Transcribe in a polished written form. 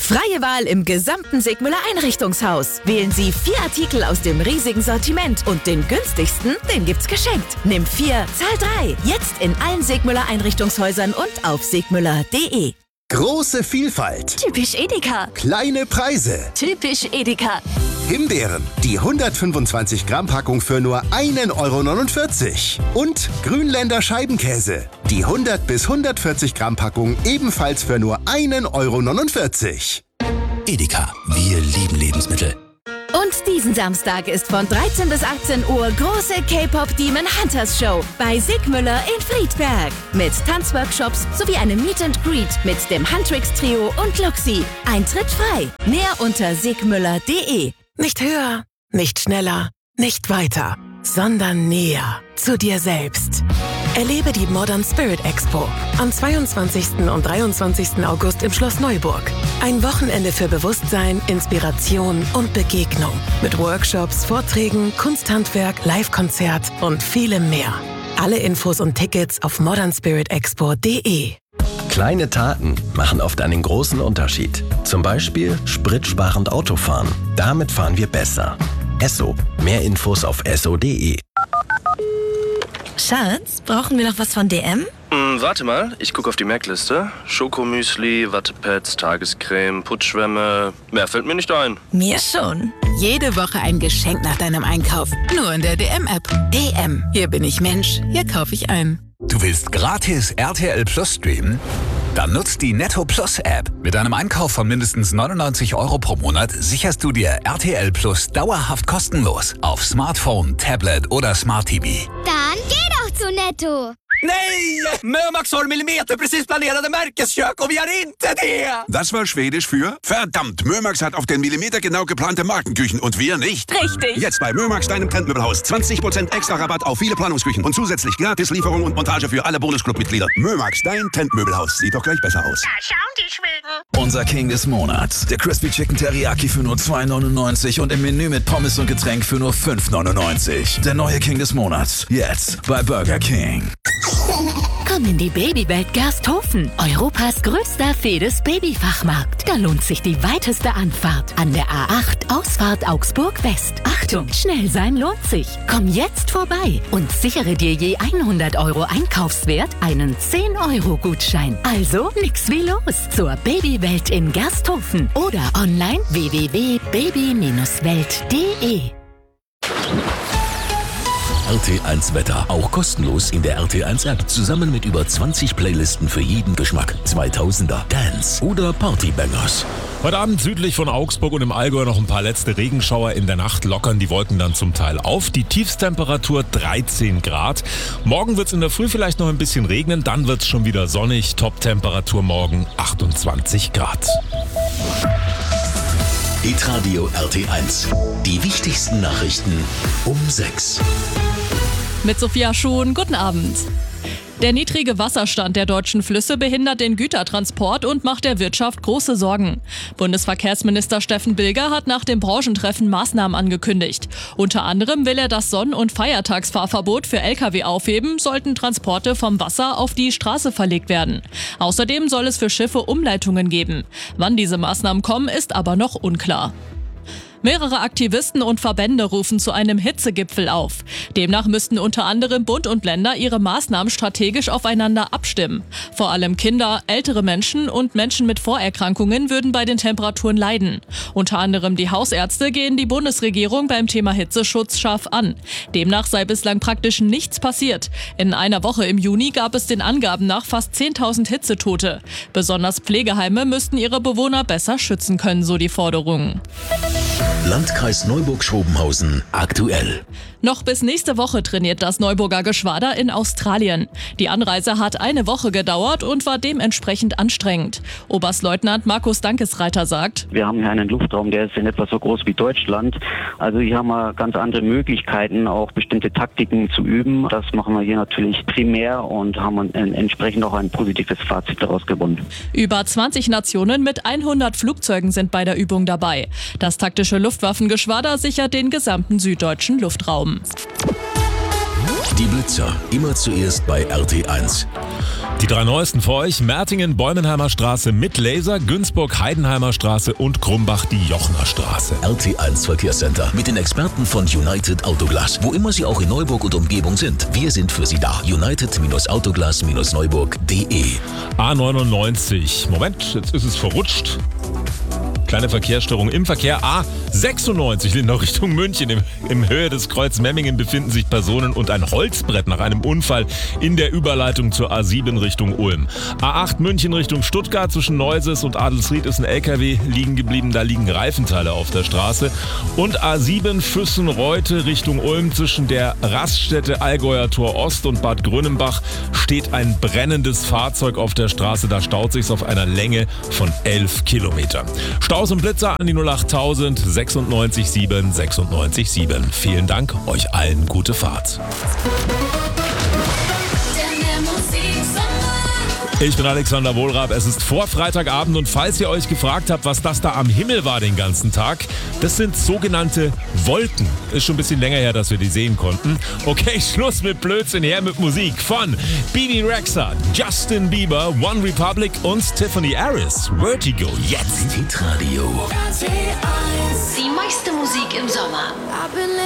Freie Wahl im gesamten Sigmüller Einrichtungshaus. Wählen Sie 4 Artikel aus dem riesigen Sortiment und den günstigsten, den gibt's geschenkt. Nimm 4, zahl 3. Jetzt in allen Sigmüller Einrichtungshäusern und auf sigmüller.de. Große Vielfalt. Typisch Edeka. Kleine Preise. Typisch Edeka. Himbeeren, die 125 Gramm Packung für nur 1,49 €. Und Grünländer Scheibenkäse, die 100 bis 140 Gramm Packung ebenfalls für nur 1,49 €. Edeka, wir lieben Lebensmittel. Und diesen Samstag ist von 13 bis 18 Uhr große K-Pop Demon Hunters Show bei Sigmüller in Friedberg. Mit Tanzworkshops sowie einem Meet and Greet mit dem Huntrix Trio und Luxi. Eintritt frei. Mehr unter sigmüller.de. Nicht höher, nicht schneller, nicht weiter, sondern näher zu dir selbst. Erlebe die Modern Spirit Expo am 22. und 23. August im Schloss Neuburg. Ein Wochenende für Bewusstsein, Inspiration und Begegnung. Mit Workshops, Vorträgen, Kunsthandwerk, Live-Konzert und vielem mehr. Alle Infos und Tickets auf modernspiritexpo.de. Kleine Taten machen oft einen großen Unterschied. Zum Beispiel spritsparend Autofahren. Damit fahren wir besser. Esso. Mehr Infos auf esso.de. Schatz, brauchen wir noch was von DM? Warte mal, ich gucke auf die Merkliste. Schokomüsli, Wattepads, Tagescreme, Putzschwämme. Mehr fällt mir nicht ein. Mir schon. Jede Woche ein Geschenk nach deinem Einkauf. Nur in der DM-App. DM. Hier bin ich Mensch. Hier kaufe ich ein. Du willst gratis RTL Plus streamen? Dann nutzt die Netto Plus App. Mit einem Einkauf von mindestens 99 € pro Monat sicherst du dir RTL Plus dauerhaft kostenlos auf Smartphone, Tablet oder Smart TV. Dann geh doch zu Netto. Nej! Mömax har millimeterprecis planerade Märkeskök och vi har inte det! Das war Schwedisch für verdammt, Mömax hat auf den Millimeter genau geplante Markenküchen und wir nicht. Richtig. Jetzt bei Mömax, deinem Trendmöbelhaus. 20% extra Rabatt auf viele Planungsküchen und zusätzlich gratis Lieferung und Montage für alle Bonusclub-Mitglieder. Mömax, dein Trendmöbelhaus. Sieht doch gleich besser aus. Da schauen die Schweden. Unser King des Monats. Der Crispy Chicken Teriyaki für nur 2,99 € und im Menü mit Pommes und Getränk für nur 5,99 €. Der neue King des Monats. Jetzt bei Burger King. Komm in die Babywelt Gersthofen, Europas größter Fedes-Babyfachmarkt. Da lohnt sich die weiteste Anfahrt an der A8 Ausfahrt Augsburg West. Achtung, schnell sein lohnt sich. Komm jetzt vorbei und sichere dir je 100 € Einkaufswert einen 10-€-Gutschein. Also nix wie los zur Babywelt in Gersthofen oder online www.baby-welt.de. RT1 Wetter, auch kostenlos in der RT1 App. Zusammen mit über 20 Playlisten für jeden Geschmack. 2000er, Dance oder Partybangers. Heute Abend südlich von Augsburg und im Allgäu noch ein paar letzte Regenschauer. In der Nacht lockern die Wolken dann zum Teil auf. Die Tiefstemperatur 13 Grad. Morgen wird es in der Früh vielleicht noch ein bisschen regnen. Dann wird es schon wieder sonnig. Toptemperatur morgen 28 Grad. Hitradio RT1. Die wichtigsten Nachrichten um 6. Mit Sophia Schuhn, guten Abend. Der niedrige Wasserstand der deutschen Flüsse behindert den Gütertransport und macht der Wirtschaft große Sorgen. Bundesverkehrsminister Steffen Bilger hat nach dem Branchentreffen Maßnahmen angekündigt. Unter anderem will er das Sonn- und Feiertagsfahrverbot für Lkw aufheben, sollten Transporte vom Wasser auf die Straße verlegt werden. Außerdem soll es für Schiffe Umleitungen geben. Wann diese Maßnahmen kommen, ist aber noch unklar. Mehrere Aktivisten und Verbände rufen zu einem Hitzegipfel auf. Demnach müssten unter anderem Bund und Länder ihre Maßnahmen strategisch aufeinander abstimmen. Vor allem Kinder, ältere Menschen und Menschen mit Vorerkrankungen würden bei den Temperaturen leiden. Unter anderem die Hausärzte gehen die Bundesregierung beim Thema Hitzeschutz scharf an. Demnach sei bislang praktisch nichts passiert. In einer Woche im Juni gab es den Angaben nach fast 10.000 Hitzetote. Besonders Pflegeheime müssten ihre Bewohner besser schützen können, so die Forderung. Landkreis Neuburg-Schrobenhausen aktuell. Noch bis nächste Woche trainiert das Neuburger Geschwader in Australien. Die Anreise hat eine Woche gedauert und war dementsprechend anstrengend. Oberstleutnant Markus Dankesreiter sagt: Wir haben hier einen Luftraum, der ist in etwa so groß wie Deutschland. Also hier haben wir ganz andere Möglichkeiten, auch bestimmte Taktiken zu üben. Das machen wir hier natürlich primär und haben entsprechend auch ein positives Fazit daraus gewonnen. Über 20 Nationen mit 100 Flugzeugen sind bei der Übung dabei. Das taktische Luftwaffengeschwader sichert den gesamten süddeutschen Luftraum. Die Blitzer, immer zuerst bei RT1. Die 3 neuesten für euch: Mertingen, Bäumenheimer Straße mit Laser, Günzburg, Heidenheimer Straße und Krumbach, die Jochner Straße. RT1 Verkehrscenter mit den Experten von United Autoglas. Wo immer Sie auch in Neuburg und Umgebung sind, wir sind für Sie da. United-Autoglas-Neuburg.de. A99. Moment, jetzt ist es verrutscht. Kleine Verkehrsstörung im Verkehr. A96 Lindau Richtung München. Im Höhe des Kreuz Memmingen befinden sich Personen und ein Holzbrett nach einem Unfall in der Überleitung zur A7 Richtung Ulm. A8 München Richtung Stuttgart, zwischen Neuses und Adelsried ist ein LKW liegen geblieben. Da liegen Reifenteile auf der Straße. Und A7 Füssen-Reute Richtung Ulm, zwischen der Raststätte Allgäuer Tor Ost und Bad Grönenbach steht ein brennendes Fahrzeug auf der Straße. Da staut sich's auf einer Länge von 11 Kilometern. Staus und Blitzer an die 08000 96 7 96 7. Vielen Dank, euch allen gute Fahrt. Ich bin Alexander Wohlrab, es ist vor Freitagabend und falls ihr euch gefragt habt, was das da am Himmel war den ganzen Tag, das sind sogenannte Wolken. Ist schon ein bisschen länger her, dass wir die sehen konnten. Okay, Schluss mit Blödsinn, her mit Musik von Bebe Rexha, Justin Bieber, One Republic und Tiffany Harris. Vertigo, jetzt. Hitradio. Die meiste Musik im Sommer.